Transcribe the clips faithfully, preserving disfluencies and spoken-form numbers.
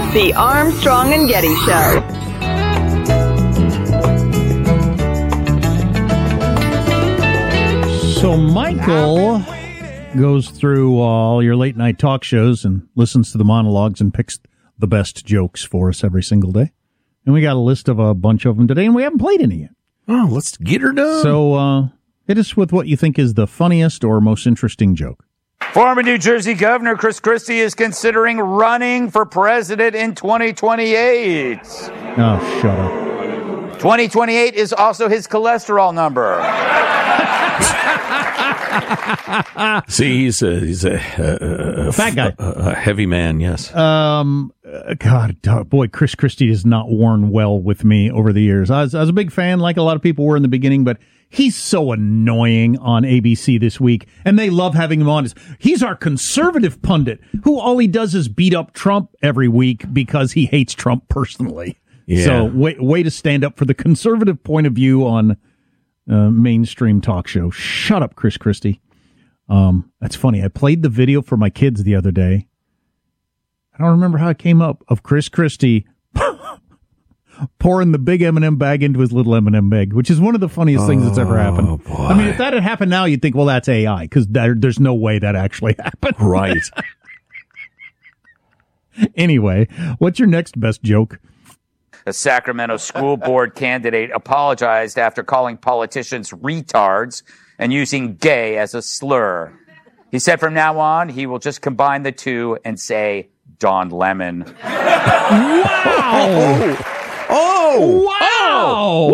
The Armstrong and Getty Show. So Michael goes through all your late night talk shows and listens to the monologues and picks the best jokes for us every single day. And we got a list of a bunch of them today, and we haven't played any yet. Oh, let's get her done. So uh, hit us with what you think is the funniest or most interesting joke. Former New Jersey Governor Chris Christie is considering running for president in twenty twenty-eight. Oh, shut up. twenty twenty-eight is also his cholesterol number. See, he's a, he's a, a, a fat guy, a, a heavy man. Yes. Um. God, boy, Chris Christie has not worn well with me over the years. I was, I was a big fan, like a lot of people were in the beginning, but he's so annoying on A B C this week, and they love having him on. He's our conservative pundit, who all he does is beat up Trump every week because he hates Trump personally. Yeah. So, way, way to stand up for the conservative point of view on uh, mainstream talk show. Shut up, Chris Christie. Um, that's funny. I played the video for my kids the other day. I don't remember how it came up, of Chris Christie pouring the big M and M bag into his little M and M bag, which is one of the funniest things that's ever happened. Boy. I mean, if that had happened now, you'd think, well, that's A I, because there, there's no way that actually happened. Right. Anyway, what's your next best joke? A Sacramento school board candidate apologized after calling politicians retards and using gay as a slur. He said from now on, he will just combine the two and say Don Lemon. Wow! Oh!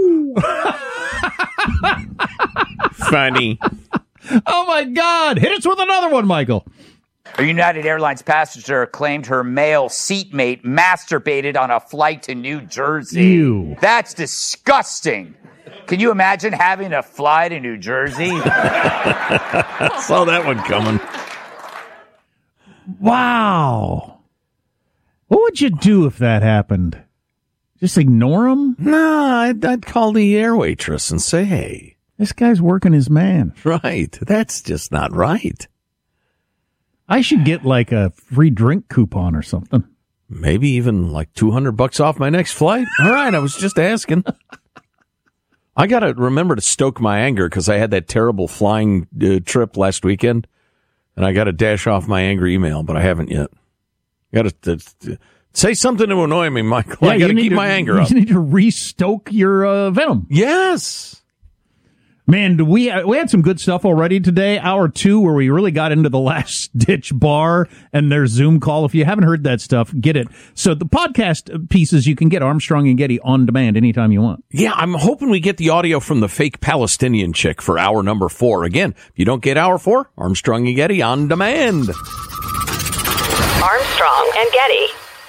Wow! Funny. Oh, my God. Hit us with another one, Michael. A United Airlines passenger claimed her male seatmate masturbated on a flight to New Jersey. Ew. That's disgusting. Can you imagine having to fly to New Jersey? Saw that one coming. Wow. What would you do if that happened? Just ignore him? No, I'd, I'd call the air waitress and say, hey. This guy's working his man. Right. That's just not right. I should get like a free drink coupon or something. Maybe even like two hundred bucks off my next flight. All right. I was just asking. I got to remember to stoke my anger because I had that terrible flying uh, trip last weekend, and I got to dash off my angry email, but I haven't yet. Got to uh, say something to annoy me, Michael. Yeah, I got to keep to, my anger you up. You need to re-stoke your uh, venom. Yes. Man, do we we had some good stuff already today. Hour two, where we really got into the last ditch bar and their Zoom call. If you haven't heard that stuff, get it. So the podcast pieces you can get Armstrong and Getty on demand anytime you want. Yeah, I'm hoping we get the audio from the fake Palestinian chick for hour number four. Again, if you don't get hour four, Armstrong and Getty on demand. Armstrong and Getty.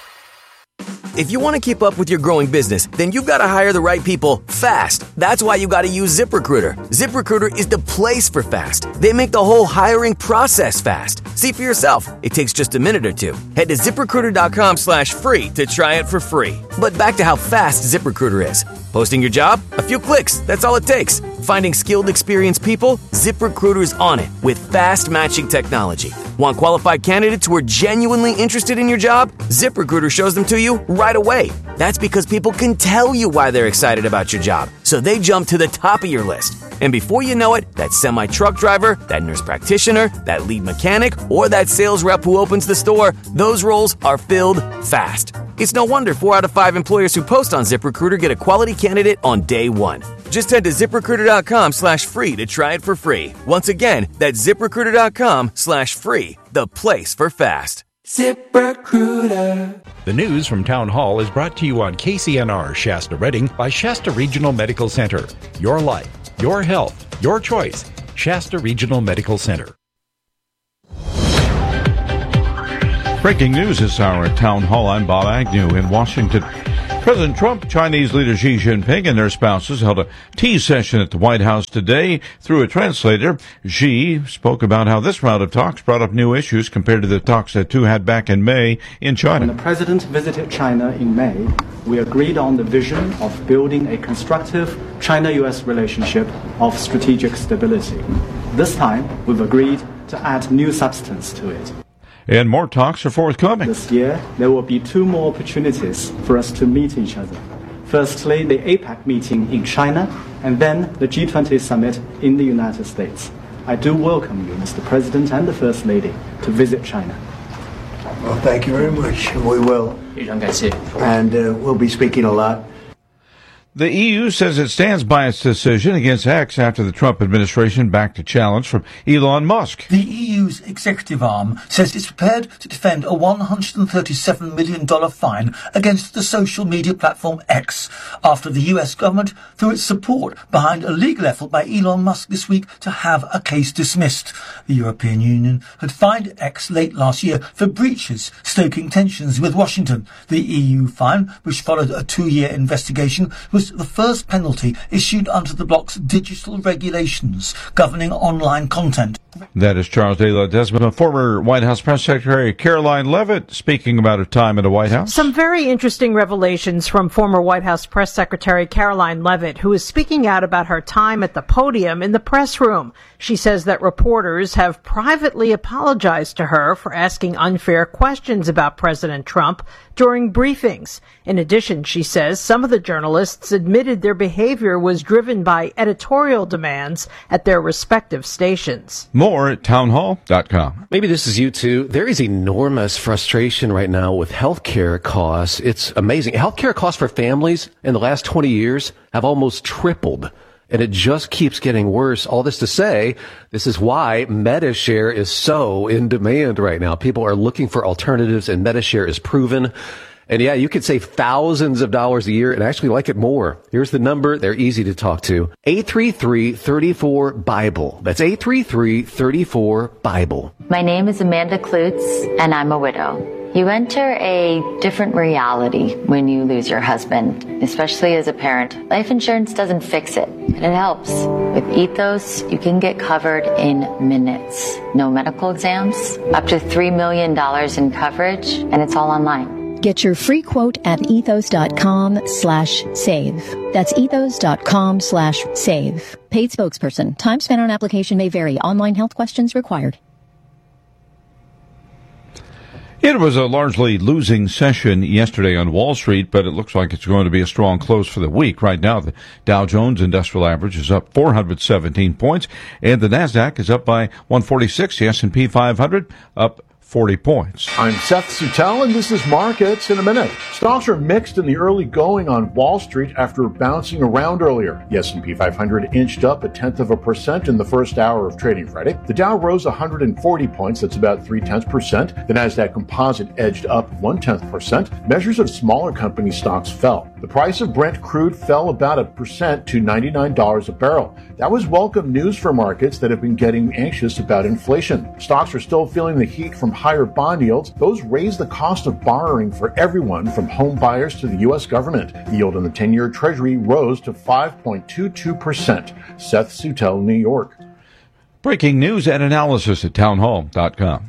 If you want to keep up with your growing business, then you've got to hire the right people fast. That's why you got to use ZipRecruiter. ZipRecruiter is the place for fast. They make the whole hiring process fast. See for yourself. It takes just a minute or two. Head to ZipRecruiter.com slash free to try it for free. But back to how fast ZipRecruiter is. Posting your job? A few clicks. That's all it takes. Finding skilled, experienced people? ZipRecruiter's on it with fast matching technology. Want qualified candidates who are genuinely interested in your job? ZipRecruiter shows them to you right away. That's because people can tell you why they're excited about your job, so they jump to the top of your list. And before you know it, that semi-truck driver, that nurse practitioner, that lead mechanic, or that sales rep who opens the store, those roles are filled fast. It's no wonder four out of five employers who post on ZipRecruiter get a quality candidate on day one. Just head to ZipRecruiter.com slash free to try it for free. Once again, that's ZipRecruiter.com slash free, the place for fast. ZipRecruiter. The news from Town Hall is brought to you on K C N R Shasta Redding by Shasta Regional Medical Center. Your life, your health, your choice. Shasta Regional Medical Center. Breaking news this hour at Town Hall. I'm Bob Agnew in Washington. President Trump, Chinese leader Xi Jinping, and their spouses held a tea session at the White House today. Through a translator, Xi spoke about how this round of talks brought up new issues compared to the talks that two had back in May in China. When the president visited China in May, we agreed on the vision of building a constructive China-U S relationship of strategic stability. This time, we've agreed to add new substance to it. And more talks are forthcoming. This year, there will be two more opportunities for us to meet each other. Firstly, the APEC meeting in China, and then the G twenty summit in the United States. I do welcome you, Mister President and the First Lady, to visit China. Well, thank you very much. We will. And uh, we'll be speaking a lot. The E U says it stands by its decision against X after the Trump administration backed a challenge from Elon Musk. The E U's executive arm says it's prepared to defend a one hundred thirty-seven million dollars fine against the social media platform X after the U S government threw its support behind a legal effort by Elon Musk this week to have a case dismissed. The European Union had fined X late last year for breaches, stoking tensions with Washington. The E U fine, which followed a two-year investigation, was the first penalty issued under the bloc's digital regulations governing online content. That is Charles de la Desmond, former White House Press Secretary Caroline Leavitt, speaking about her time in the White House. Some very interesting revelations from former White House Press Secretary Caroline Leavitt, who is speaking out about her time at the podium in the press room. She says that reporters have privately apologized to her for asking unfair questions about President Trump during briefings. In addition, she says some of the journalists admitted their behavior was driven by editorial demands at their respective stations. More at townhall dot com. Maybe this is you too. There is enormous frustration right now with healthcare costs. It's amazing. Healthcare costs for families in the last twenty years have almost tripled. And it just keeps getting worse. All this to say, this is why Medi-Share is so in demand right now. People are looking for alternatives, and Medi-Share is proven. And yeah, you could save thousands of dollars a year and actually like it more. Here's the number. They're easy to talk to. eight three three, three four, BIBLE. That's eight three three, three four, BIBLE. My name is Amanda Klutz, and I'm a widow. You enter a different reality when you lose your husband, especially as a parent. Life insurance doesn't fix it, but it helps. With Ethos, you can get covered in minutes. No medical exams, up to three million dollars in coverage, and it's all online. Get your free quote at ethos.com slash save. That's ethos.com slash save. Paid spokesperson. Time spent on application may vary. Online health questions required. It was a largely losing session yesterday on Wall Street, but it looks like it's going to be a strong close for the week. Right now, the Dow Jones Industrial Average is up four hundred seventeen points, and the NASDAQ is up by one forty-six. The S and P five hundred up forty points. I'm Seth Suttel, and this is Markets in a Minute. Stocks are mixed in the early going on Wall Street after bouncing around earlier. The S and P five hundred inched up a tenth of a percent in the first hour of trading Friday. The Dow rose one hundred forty points, that's about three-tenths percent. The NASDAQ Composite edged up one-tenth percent. Measures of smaller company stocks fell. The price of Brent crude fell about a percent to ninety-nine dollars a barrel. That was welcome news for markets that have been getting anxious about inflation. Stocks are still feeling the heat from higher bond yields. Those raise the cost of borrowing for everyone, from home buyers to the U S government. The yield on the ten-year Treasury rose to five point two two percent. Seth Suttel, New York. Breaking news and analysis at townhall dot com.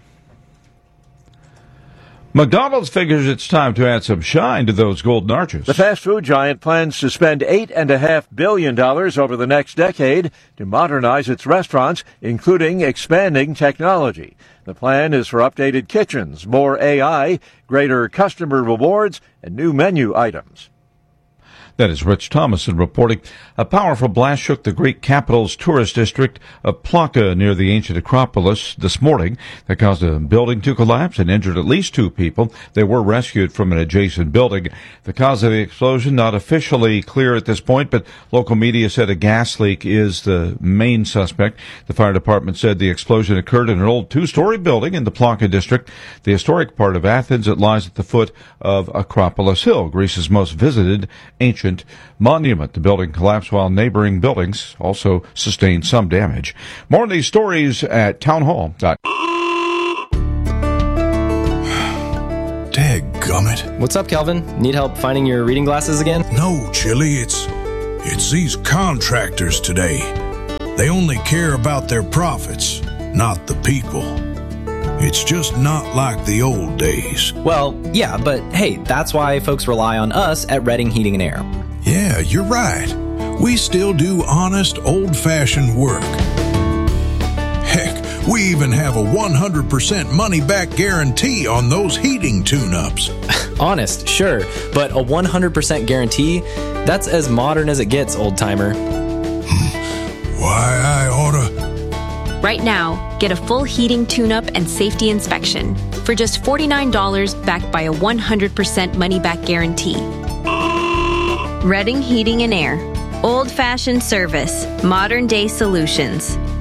McDonald's figures it's time to add some shine to those golden arches. The fast food giant plans to spend eight point five billion dollars over the next decade to modernize its restaurants, including expanding technology. The plan is for updated kitchens, more A I, greater customer rewards, and new menu items. That is Rich Thomason reporting. A powerful blast shook the Greek capital's tourist district of Plaka near the ancient Acropolis this morning. That caused a building to collapse and injured at least two people. They were rescued from an adjacent building. The cause of the explosion not officially clear at this point, but local media said a gas leak is the main suspect. The fire department said the explosion occurred in an old two-story building in the Plaka district, the historic part of Athens. It lies at the foot of Acropolis Hill, Greece's most visited ancient monument. The building collapsed while neighboring buildings also sustained some damage. More on these stories at townhall dot com. Dadgummit. What's up, Calvin? Need help finding your reading glasses again? No, Chili, it's it's these contractors today. They only care about their profits, not the people. It's just not like the old days. Well, yeah, but hey, that's why folks rely on us at Redding Heating and Air. Yeah, you're right. We still do honest, old-fashioned work. Heck, We even have a one hundred percent money-back guarantee on those heating tune-ups. Honest, sure, but a one hundred percent guarantee, that's as modern as it gets, old-timer. Why, I oughta... Right now, get a full heating tune-up and safety inspection for just forty-nine dollars backed by a one hundred percent money-back guarantee. Redding Heating and Air. Old-fashioned service, modern-day solutions.